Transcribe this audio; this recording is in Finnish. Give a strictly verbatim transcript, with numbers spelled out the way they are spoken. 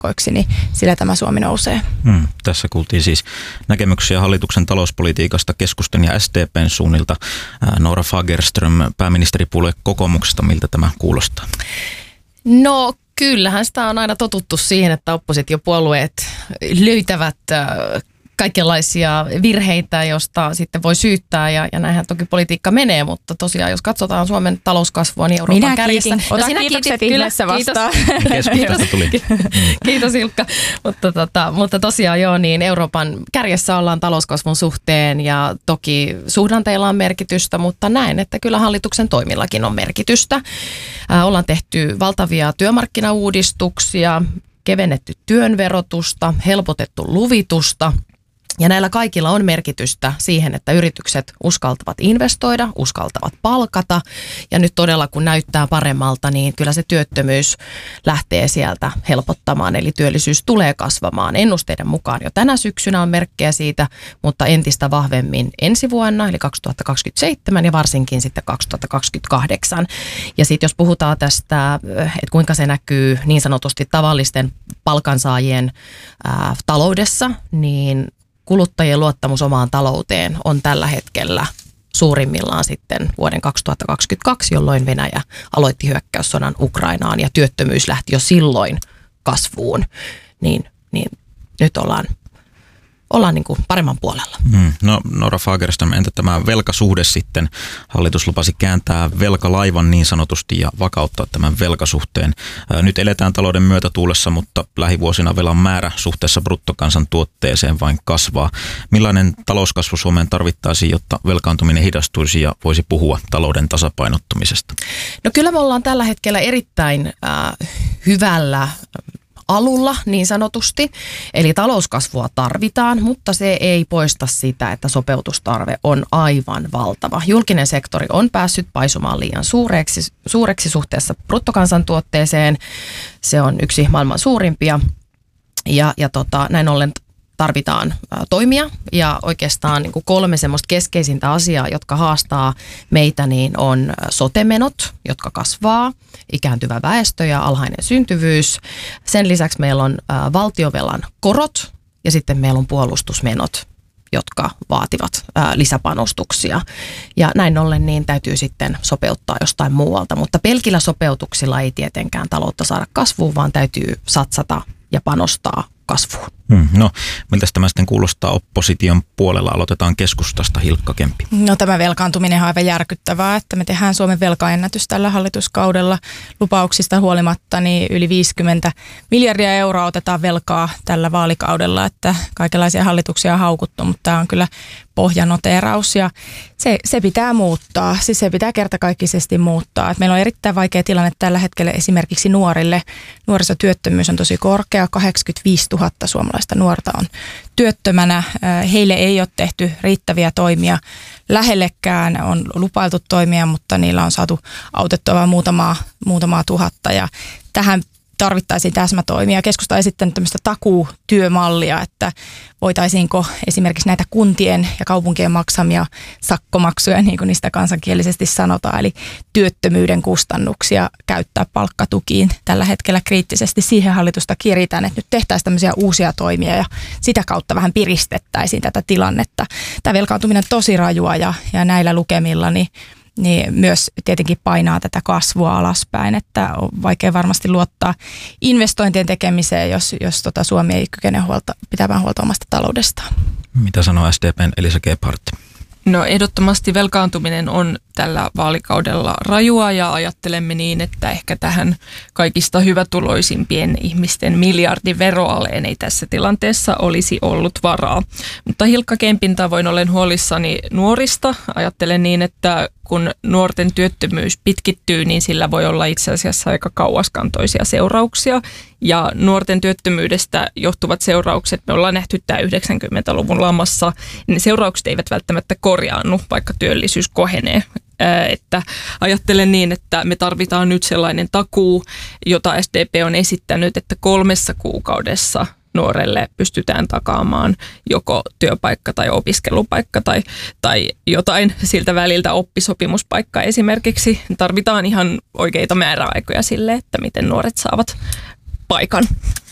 työpaikkoiksi, niin sillä tämä Suomi nousee. Hmm, tässä kuultiin siis näkemyksiä hallituksen talouspolitiikasta keskustan ja S D P:n suunnilta. Noora Fagerström, pääministeripuolue kokoomuksesta, miltä tämä kuulostaa? No kyllähän sitä on aina totuttu siihen, että oppositiopuolueet löytävät kaikenlaisia virheitä, josta sitten voi syyttää ja, ja näinhän toki politiikka menee, mutta tosiaan jos katsotaan Suomen talouskasvua, niin Euroopan Minä kärjessä. Minä kiitin. Ota kiitokset ihmeessä vastaan. Kiitos. Kiitos Ilkka. Mutta, tota, mutta tosiaan joo, niin Euroopan kärjessä ollaan talouskasvun suhteen ja toki suhdanteilla on merkitystä, mutta näen, että kyllä hallituksen toimillakin on merkitystä. Äh, ollaan tehty valtavia työmarkkinauudistuksia, kevennetty työn verotusta, helpotettu luvitusta. Ja näillä kaikilla on merkitystä siihen, että yritykset uskaltavat investoida, uskaltavat palkata. Ja nyt todella kun näyttää paremmalta, niin kyllä se työttömyys lähtee sieltä helpottamaan. Eli työllisyys tulee kasvamaan. Ennusteiden mukaan jo tänä syksynä on merkkejä siitä, mutta entistä vahvemmin ensi vuonna, eli kaksituhattakaksikymmentäseitsemän ja varsinkin sitten kaksituhattakaksikymmentäkahdeksan. Ja sitten jos puhutaan tästä, että kuinka se näkyy niin sanotusti tavallisten palkansaajien ää, taloudessa, niin kuluttajien luottamus omaan talouteen on tällä hetkellä suurimmillaan sitten vuoden kaksituhattakaksikymmentäkaksi, jolloin Venäjä aloitti hyökkäyssodan Ukrainaan ja työttömyys lähti jo silloin kasvuun. Niin, niin nyt ollaan, ollaan niin kuin paremman puolella. Hmm. No Noora Fagerström, entä tämä velkasuhde sitten? Hallitus lupasi kääntää velkalaivan niin sanotusti ja vakauttaa tämän velkasuhteen. Nyt eletään talouden myötätuulessa, mutta lähivuosina velan määrä suhteessa bruttokansantuotteeseen vain kasvaa. Millainen talouskasvu Suomeen tarvittaisiin, jotta velkaantuminen hidastuisi ja voisi puhua talouden tasapainottumisesta? No kyllä me ollaan tällä hetkellä erittäin äh, hyvällä alulla niin sanotusti, eli talouskasvua tarvitaan, mutta se ei poista sitä, että sopeutustarve on aivan valtava. Julkinen sektori on päässyt paisumaan liian suureksi, suureksi suhteessa bruttokansantuotteeseen. Se on yksi maailman suurimpia ja, ja tota, näin ollen tarvitaan toimia ja oikeastaan niin kuin kolme semmoista keskeisintä asiaa, jotka haastaa meitä, niin on sote-menot, jotka kasvaa, ikääntyvä väestö ja alhainen syntyvyys. Sen lisäksi meillä on valtionvelan korot ja sitten meillä on puolustusmenot, jotka vaativat ää, lisäpanostuksia. Ja näin ollen niin täytyy sitten sopeuttaa jostain muualta, mutta pelkillä sopeutuksilla ei tietenkään taloutta saada kasvuun, vaan täytyy satsata ja panostaa kasvuun. Hmm, no, miltä tämä sitten kuulostaa opposition puolella? Aloitetaan keskustasta, Hilkka Kemppi. No tämä velkaantuminen on aivan järkyttävää, että me tehdään Suomen velkaennätys tällä hallituskaudella. Lupauksista huolimatta niin yli viisikymmentä miljardia euroa otetaan velkaa tällä vaalikaudella, että kaikenlaisia hallituksia on haukuttu, mutta tämä on kyllä pohjanoteeraus ja se, se pitää muuttaa, siis se pitää kertakaikkisesti muuttaa. Et meillä on erittäin vaikea tilanne tällä hetkellä esimerkiksi nuorille. Nuorisotyöttömyys on tosi korkea, kahdeksankymmentäviisituhatta suomalaista nuorta on työttömänä. Heille ei ole tehty riittäviä toimia lähellekään, on lupailtu toimia, mutta niillä on saatu autettua vain muutamaa, muutamaa tuhatta ja tähän tarvittaisiin täsmätoimia. Keskusta on esittänyt tämmöistä takuutyömallia, että voitaisiinko esimerkiksi näitä kuntien ja kaupunkien maksamia sakkomaksuja, niin kuin niistä kansankielisesti sanotaan, eli työttömyyden kustannuksia käyttää palkkatukiin tällä hetkellä kriittisesti. Siihen hallitusta kiritään, että nyt tehtäisiin tämmöisiä uusia toimia ja sitä kautta vähän piristettäisiin tätä tilannetta. Tämä velkaantuminen on tosi rajua ja, ja näillä lukemilla niin niin myös tietenkin painaa tätä kasvua alaspäin, että on vaikea varmasti luottaa investointien tekemiseen, jos, jos tota Suomi ei kykene huolta, pitämään huolta omasta taloudestaan. Mitä sanoo S D P:n Elisa Gebhardt? No ehdottomasti velkaantuminen on tällä vaalikaudella rajua ja ajattelemme niin, että ehkä tähän kaikista hyvätuloisimpien ihmisten miljardin veroaleen ei tässä tilanteessa olisi ollut varaa. Mutta Hilkka Kempin tavoin olen huolissani nuorista. Ajattelen niin, että kun nuorten työttömyys pitkittyy, niin sillä voi olla itse asiassa aika kauaskantoisia seurauksia. Ja nuorten työttömyydestä johtuvat seuraukset, me ollaan nähty tämä yhdeksänkymmentäluvun lamassa, niin ne seuraukset eivät välttämättä korjaannu, vaikka työllisyys kohenee. Että ajattelen niin, että me tarvitaan nyt sellainen takuu, jota S D P on esittänyt, että kolmessa kuukaudessa nuorelle pystytään takaamaan joko työpaikka tai opiskelupaikka tai, tai jotain siltä väliltä oppisopimuspaikka esimerkiksi. Tarvitaan ihan oikeita määräaikoja sille, että miten nuoret saavat paikan.